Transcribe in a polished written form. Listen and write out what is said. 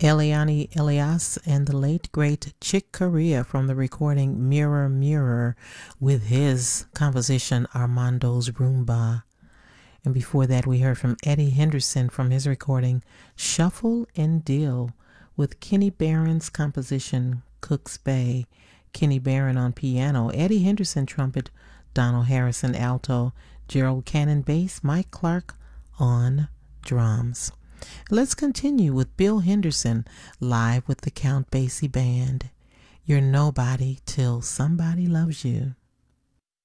Eliani Elias and the late great Chick Corea from the recording Mirror Mirror with his composition Armando's Rumba. And before that we heard from Eddie Henderson from his recording Shuffle and Deal with Kenny Barron's composition Cook's Bay. Kenny Barron on piano, Eddie Henderson trumpet, Donald Harrison alto, Gerald Cannon bass, Mike Clark on drums. Let's continue with Bill Henderson live with the Count Basie Band. You're nobody till somebody loves you.